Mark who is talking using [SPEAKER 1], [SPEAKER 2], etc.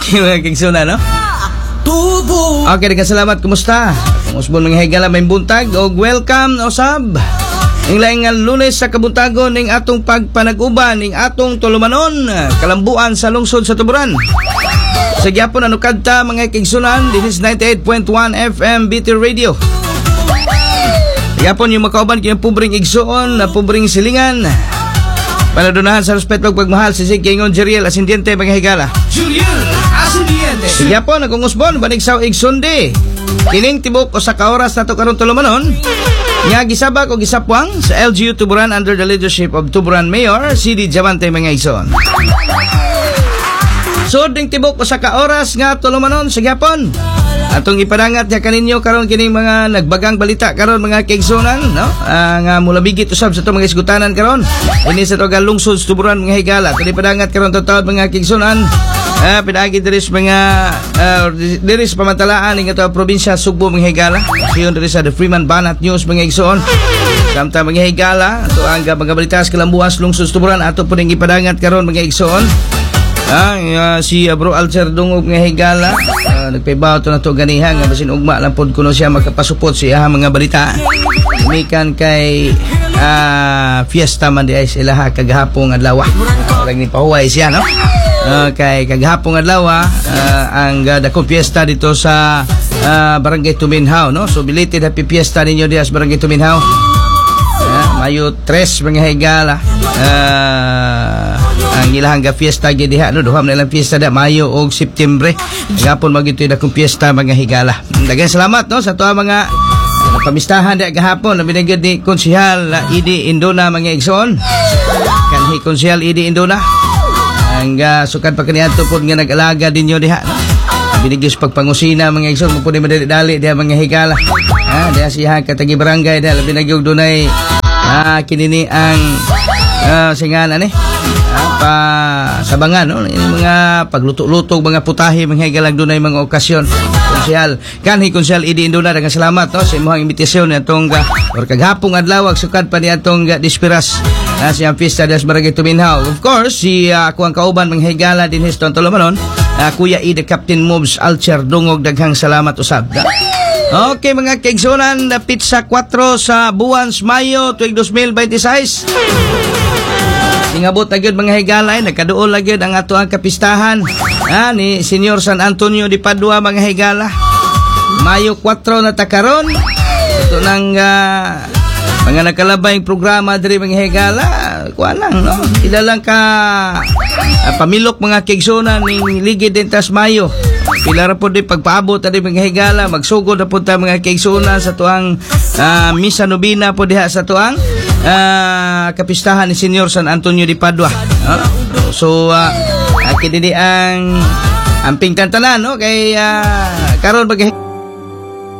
[SPEAKER 1] Okay mga kaigsunan, no? Okay, nagkasalamat. Kumusta? Musbon mga higala may buntag o welcome osab. Ang laing nga Lunes sa kabuntagon ning atong pagpanag-uban ning atong tulumanon kalambuan sa lungsod sa Tuburan. Sa gyapon ano kadta mga kaigsunan, this is 98.1 FM BT Radio. Gyapon yung makauban kay pubring igsuon na pubring silingan. Panadunahan sa respeto ug pagmahal si Sig Kingon Jeriel Ascendiente mga higala.
[SPEAKER 2] Jeriel Ascendiente.
[SPEAKER 1] Sa gyapon akong usbon banig sa igsundi. Kining tibok o sa kaoras nato karon tulumanon. Nga gisabak o gisapwang sa LGU Tuburan under the leadership of Tuburan Mayor CD Javante Mangaison. So ding tibok o sa kaoras nga tulumanon sa gyapon. Atong ipadangat niya kaninyo karon kining mga nagbagang balita karon mga kaigsunan, no? Nga mulabigit usab sa itong mga isgutanan karon. Ini sa toga lungsod Tuburan mga higala. Kani padangat karon tawad mga kaigsunan. Pinagi diris mga diris pamantalaan ng ito probinsya Sugbo mga higala. Siyon diris sa The Freeman Banat News mga igsoon. Samta mga higala ato ang mga balita sa kalambuas lungsod Tuburan ato po ning ipadangat karon mga igsoon. Si Bro Alcer Dungog nga higala nagpaybaw to na to ganiha nga basin ugma lang pod kuno siya magkapasupot siya mga balita mikan kay fiesta man di ay sila kagahapon adlaw orang ni pahuway siya no kay kagahapon adlaw ang dakong fiesta dito sa Barangay Tuminhaw no so belated happy fiesta ninyo diya sa Barangay Tuminhaw Mayo 3 mga higala ang ilahang fiesta gid diha no duha na lang fiesta da Mayo og September gapon magitoy dakong fiesta mga higala. Daghang salamat no sa tuwa mga pamistahan da gahapon labi na gyud ni Konsehal Idi Indona mga igsoon kanhi Konsehal Idi Indona ang sukad pa kaniadto pod nga nag-alaga dinyo diha no binigis pagpangusina mga igsoon mo pud madali diha mga higala diha siya katagi barangay diha labi na gyud dunay kinini ang singanan pa sabangan no ini mga pagluto-luto mga putahe mga higalag dunay mga okasyon Konsehal kanhi Konsehal Idi Indona daghang salamat no sa imong imbitasyon atong or kaghapong adlaw sukad pa ni atong dispiras sa fiesta des Barangay Tuminhaw. Of course si ako ang kauban mga higala din histon tulumanon Kuya Ida Captain Moves Alcer Dungog daghang salamat usab. Okay mga kaigsunan, pizza 4 sa buwan Mayo tuig 2026. Ingabot na gyud mga higala nagkaduol na gyud ang ato ang kapistahan ni Senyor San Antonio di Padua mga higala. Mayo 4 na takaron. Ito nang mga nakalabay programa diri mga higala. Kuha lang no. Ila lang ka pamilok mga kaigsunan ning Ligid Dentas Mayo. Pila ra po di pagpaabot tadi mga higala magsugod na po ta mga kaigsunan sa tuang misa nobina po diha sa tuang kapistahan ni Senyor San Antonio di Padua. So kini ang amping tantanan no kay karon